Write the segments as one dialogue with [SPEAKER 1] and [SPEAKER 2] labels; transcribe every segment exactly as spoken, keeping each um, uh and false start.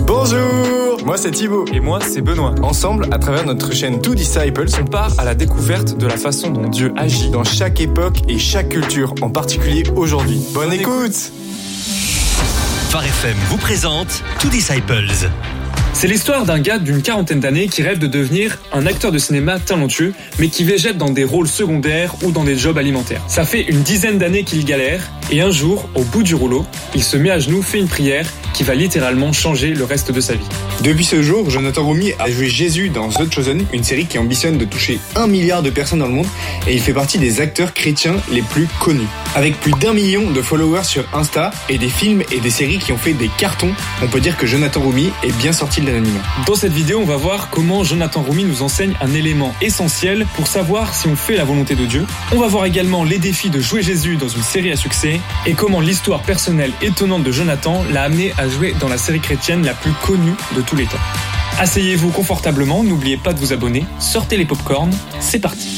[SPEAKER 1] Bonjour, moi c'est Thibaut.
[SPEAKER 2] Et moi c'est Benoît.
[SPEAKER 1] Ensemble, à travers notre chaîne Two Disciples,
[SPEAKER 2] on part à la découverte de la façon dont Dieu agit
[SPEAKER 1] dans chaque époque et chaque culture, en particulier aujourd'hui. Bonne, Bonne écoute, écoute.
[SPEAKER 3] Phare F M vous présente Two Disciples.
[SPEAKER 2] C'est l'histoire d'un gars d'une quarantaine d'années qui rêve de devenir un acteur de cinéma talentueux, mais qui végète dans des rôles secondaires ou dans des jobs alimentaires. Ça fait une dizaine d'années qu'il galère, et un jour, au bout du rouleau, il se met à genoux, fait une prière qui va littéralement changer le reste de sa vie.
[SPEAKER 1] Depuis ce jour, Jonathan Roumie a joué Jésus dans The Chosen, une série qui ambitionne de toucher un milliard de personnes dans le monde, et il fait partie des acteurs chrétiens les plus connus. Avec plus d'un million de followers sur Insta et des films et des séries qui ont fait des cartons, on peut dire que Jonathan Roumie est bien sorti de l'anonymat.
[SPEAKER 2] Dans cette vidéo, on va voir comment Jonathan Roumie nous enseigne un élément essentiel pour savoir si on fait la volonté de Dieu. On va voir également les défis de jouer Jésus dans une série à succès et comment l'histoire personnelle étonnante de Jonathan l'a amené à jouer dans la série chrétienne la plus connue de tous les temps. Asseyez-vous confortablement, n'oubliez pas de vous abonner, sortez les pop-corns, c'est parti.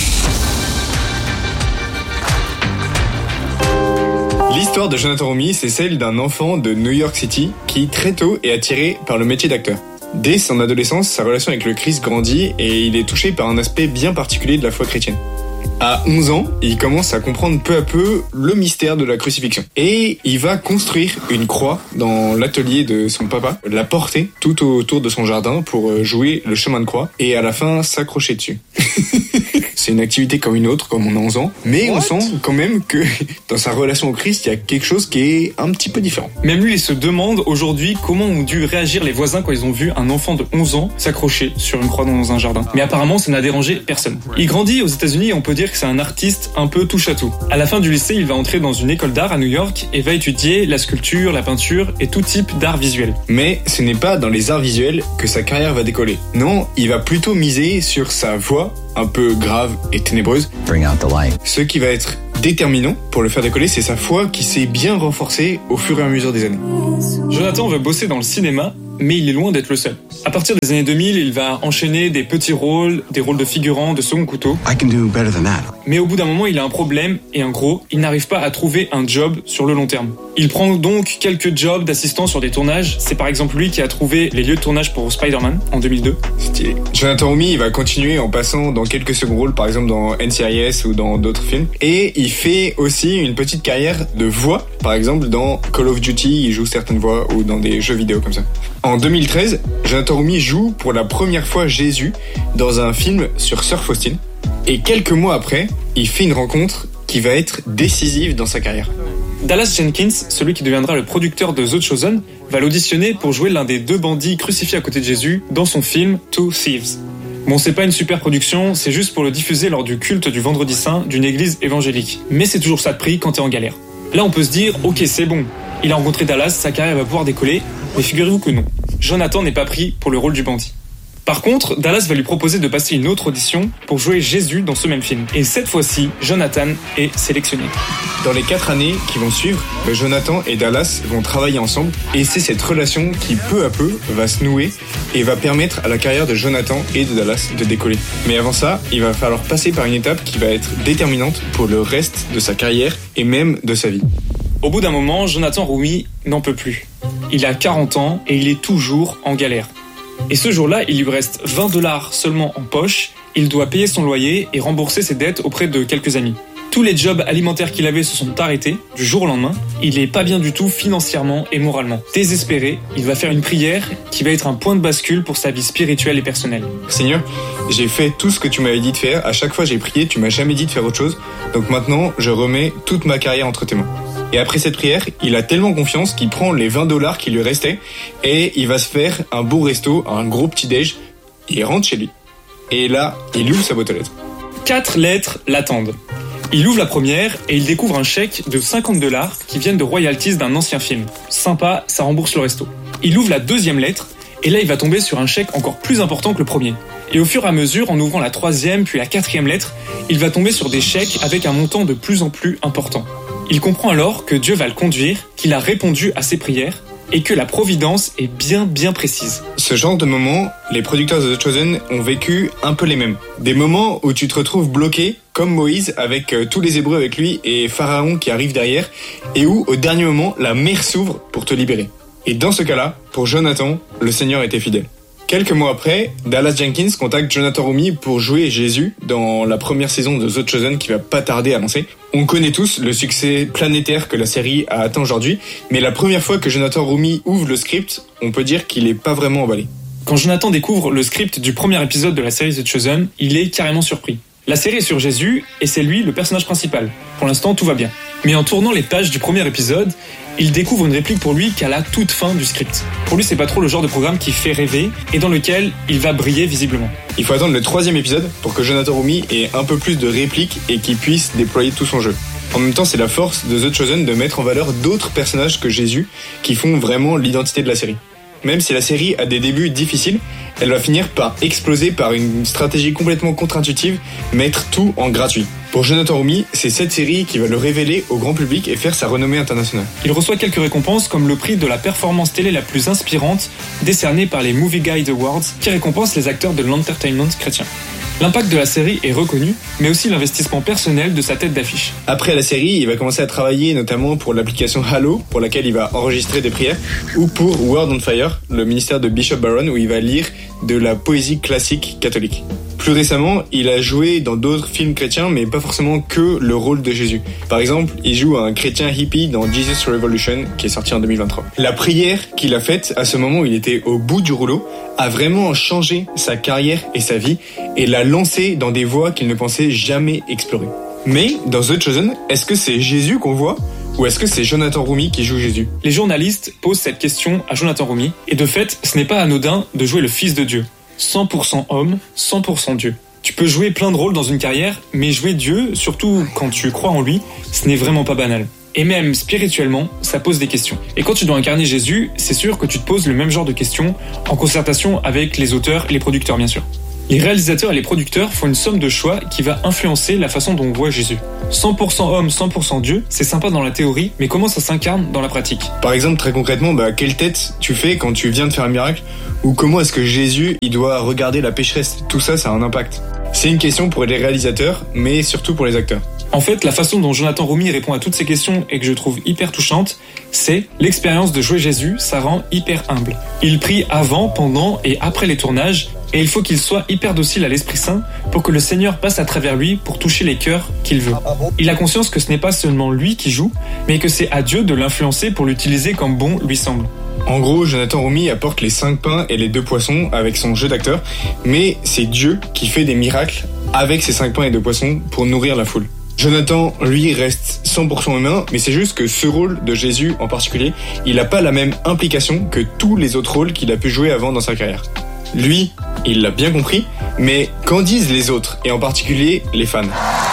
[SPEAKER 1] L'histoire de Jonathan Roumie, c'est celle d'un enfant de New York City qui très tôt est attiré par le métier d'acteur. Dès son adolescence, sa relation avec le Christ grandit et il est touché par un aspect bien particulier de la foi chrétienne. À onze ans, il commence à comprendre peu à peu le mystère de la crucifixion. Et il va construire une croix dans l'atelier de son papa, la porter tout autour de son jardin pour jouer le chemin de croix et à la fin s'accrocher dessus. C'est une activité comme une autre, comme on a onze ans, mais What? On sent quand même que dans sa relation au Christ, il y a quelque chose qui est un petit peu différent.
[SPEAKER 2] Même lui, il se demande aujourd'hui comment ont dû réagir les voisins quand ils ont vu un enfant de onze ans s'accrocher sur une croix dans un jardin. Mais apparemment, ça n'a dérangé personne. Il grandit aux États-Unis et on peut dire que c'est un artiste un peu touche à tout. À la fin du lycée, il va entrer dans une école d'art à New York et va étudier la sculpture, la peinture et tout type d'art visuel.
[SPEAKER 1] Mais ce n'est pas dans les arts visuels que sa carrière va décoller. Non, il va plutôt miser sur sa voix, un peu grave et ténébreuse.
[SPEAKER 4] Bring out the light.
[SPEAKER 1] Ce qui va être déterminant pour le faire décoller, c'est sa foi qui s'est bien renforcée au fur et à mesure des années.
[SPEAKER 2] Jonathan veut bosser dans le cinéma, mais il est loin d'être le seul. À partir des années deux mille, il va enchaîner des petits rôles, des rôles de figurant, de second couteau.
[SPEAKER 4] I can do better than that.
[SPEAKER 2] Mais au bout d'un moment, il a un problème, et un gros, il n'arrive pas à trouver un job sur le long terme. Il prend donc quelques jobs d'assistant sur des tournages. C'est par exemple lui qui a trouvé les lieux de tournage pour Spider-Man en deux mille deux.
[SPEAKER 1] Stylé. Jonathan Roumie, il va continuer en passant dans quelques seconds rôles, par exemple dans N C I S ou dans d'autres films. Et il fait aussi une petite carrière de voix. Par exemple, dans Call of Duty, il joue certaines voix ou dans des jeux vidéo comme ça. En deux mille treize, Jonathan Roumie joue pour la première fois Jésus dans un film sur Sir Faustin. Et quelques mois après, il fait une rencontre qui va être décisive dans sa carrière.
[SPEAKER 2] Dallas Jenkins, celui qui deviendra le producteur de The Chosen, va l'auditionner pour jouer l'un des deux bandits crucifiés à côté de Jésus dans son film Two Thieves. Bon, c'est pas une super production, c'est juste pour le diffuser lors du culte du Vendredi Saint d'une église évangélique. Mais c'est toujours ça de prix quand t'es en galère. Là, on peut se dire, ok, c'est bon. Il a rencontré Dallas, sa carrière va pouvoir décoller, mais figurez-vous que non. Jonathan n'est pas pris pour le rôle du bandit. Par contre, Dallas va lui proposer de passer une autre audition pour jouer Jésus dans ce même film. Et cette fois-ci, Jonathan est sélectionné.
[SPEAKER 1] Dans les quatre années qui vont suivre, Jonathan et Dallas vont travailler ensemble et c'est cette relation qui peu à peu va se nouer et va permettre à la carrière de Jonathan et de Dallas de décoller. Mais avant ça, il va falloir passer par une étape qui va être déterminante pour le reste de sa carrière et même de sa vie.
[SPEAKER 2] Au bout d'un moment, Jonathan Roumie n'en peut plus. Il a quarante ans et il est toujours en galère. Et ce jour-là, il lui reste vingt dollars seulement en poche, il doit payer son loyer et rembourser ses dettes auprès de quelques amis. Tous les jobs alimentaires qu'il avait se sont arrêtés du jour au lendemain. Il est pas bien du tout financièrement et moralement. Désespéré, il va faire une prière qui va être un point de bascule pour sa vie spirituelle et personnelle.
[SPEAKER 1] Seigneur, j'ai fait tout ce que tu m'avais dit de faire. À chaque fois j'ai prié, tu m'as jamais dit de faire autre chose. Donc maintenant, je remets toute ma carrière entre tes mains. Et après cette prière, il a tellement confiance qu'il prend les vingt dollars qui lui restaient et il va se faire un beau resto, un gros petit-déj. Il rentre chez lui. Et là, il ouvre sa boîte aux lettres.
[SPEAKER 2] Quatre lettres l'attendent. Il ouvre la première et il découvre un chèque de cinquante dollars qui viennent de royalties d'un ancien film. Sympa, ça rembourse le resto. Il ouvre la deuxième lettre et là il va tomber sur un chèque encore plus important que le premier. Et au fur et à mesure, en ouvrant la troisième puis la quatrième lettre, il va tomber sur des chèques avec un montant de plus en plus important. Il comprend alors que Dieu va le conduire, qu'il a répondu à ses prières et que la providence est bien bien précise.
[SPEAKER 1] Ce genre de moments, les producteurs de The Chosen ont vécu un peu les mêmes. Des moments où tu te retrouves bloqué, comme Moïse, avec euh, tous les Hébreux avec lui et Pharaon qui arrive derrière, et où, au dernier moment, la mer s'ouvre pour te libérer. Et dans ce cas-là, pour Jonathan, le Seigneur était fidèle. Quelques mois après, Dallas Jenkins contacte Jonathan Roumie pour jouer Jésus dans la première saison de The Chosen qui va pas tarder à lancer. On connaît tous le succès planétaire que la série a atteint aujourd'hui, mais la première fois que Jonathan Roumie ouvre le script, on peut dire qu'il est pas vraiment emballé.
[SPEAKER 2] Quand Jonathan découvre le script du premier épisode de la série The Chosen, il est carrément surpris. La série est sur Jésus et c'est lui le personnage principal. Pour l'instant, tout va bien. Mais en tournant les pages du premier épisode, il découvre une réplique pour lui qu'à la toute fin du script. Pour lui, c'est pas trop le genre de programme qui fait rêver et dans lequel il va briller visiblement.
[SPEAKER 1] Il faut attendre le troisième épisode pour que Jonathan Roumie ait un peu plus de répliques et qu'il puisse déployer tout son jeu. En même temps, c'est la force de The Chosen de mettre en valeur d'autres personnages que Jésus qui font vraiment l'identité de la série. Même si la série a des débuts difficiles, elle va finir par exploser par une stratégie complètement contre-intuitive, mettre tout en gratuit. Pour Jonathan Roumie, c'est cette série qui va le révéler au grand public et faire sa renommée internationale.
[SPEAKER 2] Il reçoit quelques récompenses comme le prix de la performance télé la plus inspirante, décerné par les Movie Guide Awards, qui récompense les acteurs de l'entertainment chrétien. L'impact de la série est reconnu, mais aussi l'investissement personnel de sa tête d'affiche.
[SPEAKER 1] Après la série, il va commencer à travailler notamment pour l'application Halo, pour laquelle il va enregistrer des prières, ou pour Word on Fire, le ministère de Bishop Barron, où il va lire de la poésie classique catholique. Plus récemment, il a joué dans d'autres films chrétiens, mais pas forcément que le rôle de Jésus. Par exemple, il joue un chrétien hippie dans Jesus Revolution, qui est sorti en deux mille vingt-trois. La prière qu'il a faite à ce moment où il était au bout du rouleau a vraiment changé sa carrière et sa vie, et l'a lancé dans des voies qu'il ne pensait jamais explorer. Mais, dans The Chosen, est-ce que c'est Jésus qu'on voit ? Ou est-ce que c'est Jonathan Roumie qui joue Jésus ?
[SPEAKER 2] Les journalistes posent cette question à Jonathan Roumie, et de fait, ce n'est pas anodin de jouer le Fils de Dieu. cent pour cent homme, cent pour cent Dieu. Tu peux jouer plein de rôles dans une carrière, mais jouer Dieu, surtout quand tu crois en lui, ce n'est vraiment pas banal. Et même spirituellement, ça pose des questions. Et quand tu dois incarner Jésus, c'est sûr que tu te poses le même genre de questions, en concertation avec les auteurs et les producteurs bien sûr. Les réalisateurs et les producteurs font une somme de choix qui va influencer la façon dont on voit Jésus. cent pour cent homme, cent pour cent Dieu, c'est sympa dans la théorie, mais comment ça s'incarne dans la pratique ?
[SPEAKER 1] Par exemple, très concrètement, bah, quelle tête tu fais quand tu viens de faire un miracle ? Ou comment est-ce que Jésus, il doit regarder la pécheresse ? Tout ça, ça a un impact. C'est une question pour les réalisateurs, mais surtout pour les acteurs.
[SPEAKER 2] En fait, la façon dont Jonathan Roumie répond à toutes ces questions et que je trouve hyper touchante, c'est l'expérience de jouer Jésus, ça rend hyper humble. Il prie avant, pendant et après les tournages, et il faut qu'il soit hyper docile à l'Esprit Saint pour que le Seigneur passe à travers lui pour toucher les cœurs qu'il veut. Il a conscience que ce n'est pas seulement lui qui joue, mais que c'est à Dieu de l'influencer pour l'utiliser comme bon lui semble.
[SPEAKER 1] En gros, Jonathan Roumie apporte les cinq pains et les deux poissons avec son jeu d'acteur, mais c'est Dieu qui fait des miracles avec ces cinq pains et deux poissons pour nourrir la foule. Jonathan, lui, reste cent pour cent humain, mais c'est juste que ce rôle de Jésus en particulier, il n'a pas la même implication que tous les autres rôles qu'il a pu jouer avant dans sa carrière. Lui, il l'a bien compris, mais qu'en disent les autres, et en particulier les fans ?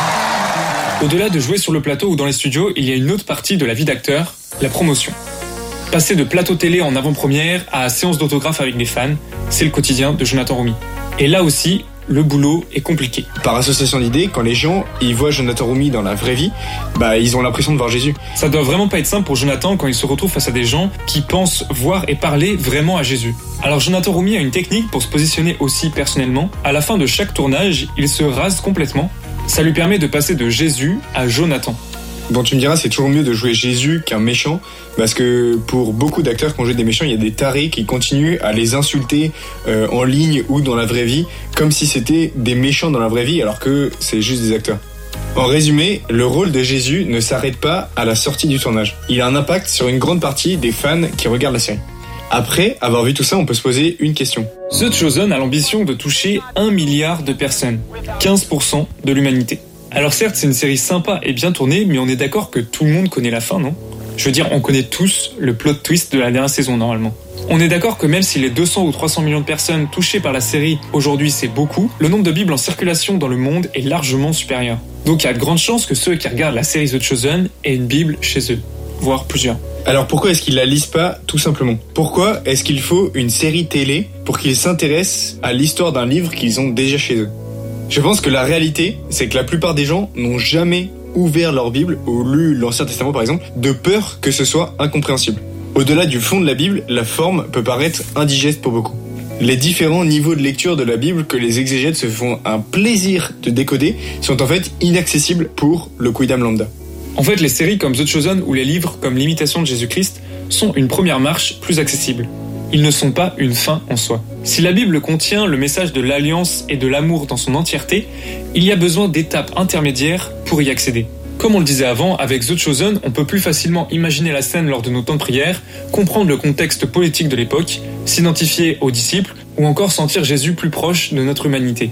[SPEAKER 2] Au-delà de jouer sur le plateau ou dans les studios, il y a une autre partie de la vie d'acteur, la promotion. Passer de plateau télé en avant-première à séance d'autographe avec des fans, c'est le quotidien de Jonathan Roumie. Et là aussi, le boulot est compliqué.
[SPEAKER 1] Par association d'idées, quand les gens ils voient Jonathan Roumie dans la vraie vie, bah ils ont l'impression de voir Jésus.
[SPEAKER 2] Ça doit vraiment pas être simple pour Jonathan quand il se retrouve face à des gens qui pensent voir et parler vraiment à Jésus. Alors Jonathan Roumie a une technique pour se positionner aussi personnellement. À la fin de chaque tournage, il se rase complètement. Ça lui permet de passer de Jésus à Jonathan.
[SPEAKER 1] Bon, tu me diras, c'est toujours mieux de jouer Jésus qu'un méchant, parce que pour beaucoup d'acteurs qui ont joué des méchants, il y a des tarés qui continuent à les insulter euh, en ligne ou dans la vraie vie, comme si c'était des méchants dans la vraie vie, alors que c'est juste des acteurs. En résumé, le rôle de Jésus ne s'arrête pas à la sortie du tournage. Il a un impact sur une grande partie des fans qui regardent la série. Après avoir vu tout ça, on peut se poser une question.
[SPEAKER 2] The Chosen a l'ambition de toucher un milliard de personnes, quinze pour cent de l'humanité. Alors certes, c'est une série sympa et bien tournée, mais on est d'accord que tout le monde connaît la fin, non ? Je veux dire, on connaît tous le plot twist de la dernière saison, normalement. On est d'accord que même si les deux cents ou trois cents millions de personnes touchées par la série aujourd'hui c'est beaucoup, le nombre de Bibles en circulation dans le monde est largement supérieur. Donc il y a de grandes chances que ceux qui regardent la série The Chosen aient une Bible chez eux, voire plusieurs.
[SPEAKER 1] Alors pourquoi est-ce qu'ils la lisent pas, tout simplement ? Pourquoi est-ce qu'il faut une série télé pour qu'ils s'intéressent à l'histoire d'un livre qu'ils ont déjà chez eux ? Je pense que la réalité, c'est que la plupart des gens n'ont jamais ouvert leur Bible ou lu l'Ancien Testament par exemple, de peur que ce soit incompréhensible. Au-delà du fond de la Bible, la forme peut paraître indigeste pour beaucoup. Les différents niveaux de lecture de la Bible que les exégètes se font un plaisir de décoder sont en fait inaccessibles pour le quidam lambda.
[SPEAKER 2] En fait, les séries comme The Chosen ou les livres comme L'imitation de Jésus-Christ sont une première marche plus accessible. Ils ne sont pas une fin en soi. Si la Bible contient le message de l'alliance et de l'amour dans son entièreté, il y a besoin d'étapes intermédiaires pour y accéder. Comme on le disait avant, avec The Chosen, on peut plus facilement imaginer la scène lors de nos temps de prière, comprendre le contexte politique de l'époque, s'identifier aux disciples, ou encore sentir Jésus plus proche de notre humanité.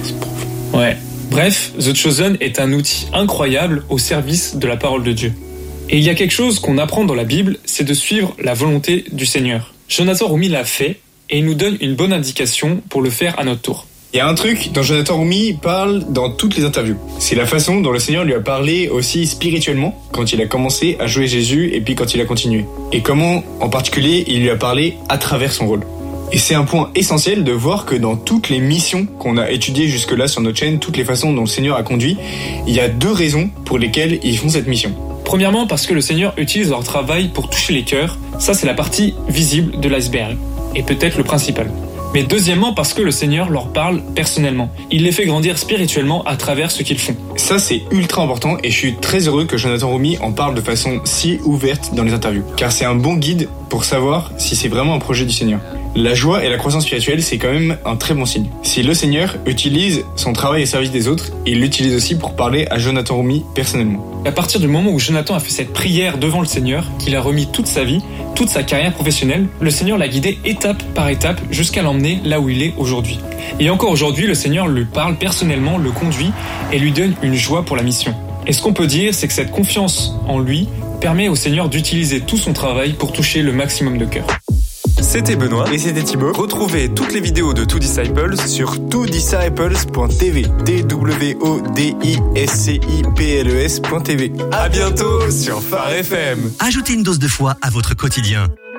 [SPEAKER 2] Ouais. Bref, The Chosen est un outil incroyable au service de la parole de Dieu. Et il y a quelque chose qu'on apprend dans la Bible, c'est de suivre la volonté du Seigneur. Jonathan Roumi l'a fait, et il nous donne une bonne indication pour le faire à notre tour.
[SPEAKER 1] Il y a un truc dont Jonathan Roumi parle dans toutes les interviews. C'est la façon dont le Seigneur lui a parlé aussi spirituellement quand il a commencé à jouer Jésus et puis quand il a continué. Et comment, en particulier, il lui a parlé à travers son rôle. Et c'est un point essentiel de voir que dans toutes les missions qu'on a étudiées jusque-là sur notre chaîne, toutes les façons dont le Seigneur a conduit, il y a deux raisons pour lesquelles ils font cette mission.
[SPEAKER 2] Premièrement, parce que le Seigneur utilise leur travail pour toucher les cœurs. Ça, c'est la partie visible de l'iceberg. Et peut-être le principal. Mais deuxièmement, parce que le Seigneur leur parle personnellement. Il les fait grandir spirituellement à travers ce qu'ils font.
[SPEAKER 1] Ça, c'est ultra important et je suis très heureux que Jonathan Roumi en parle de façon si ouverte dans les interviews. Car c'est un bon guide pour savoir si c'est vraiment un projet du Seigneur. La joie et la croissance spirituelle, c'est quand même un très bon signe. Si le Seigneur utilise son travail au service des autres, il l'utilise aussi pour parler à Jonathan Roumi personnellement.
[SPEAKER 2] À partir du moment où Jonathan a fait cette prière devant le Seigneur, qu'il a remis toute sa vie, toute sa carrière professionnelle, le Seigneur l'a guidé étape par étape jusqu'à l'emmener là où il est aujourd'hui. Et encore aujourd'hui, le Seigneur lui parle personnellement, le conduit et lui donne une joie pour la mission. Et ce qu'on peut dire, c'est que cette confiance en lui permet au Seigneur d'utiliser tout son travail pour toucher le maximum de cœurs.
[SPEAKER 5] C'était Benoît
[SPEAKER 1] Et c'était Thibaut.
[SPEAKER 5] Retrouvez toutes les vidéos de Two Disciples
[SPEAKER 1] Sur two disciples point t v. T W O D I S C I P L E S point t v.
[SPEAKER 5] À bientôt sur Phare F M.
[SPEAKER 3] Ajoutez une dose de foi à votre quotidien.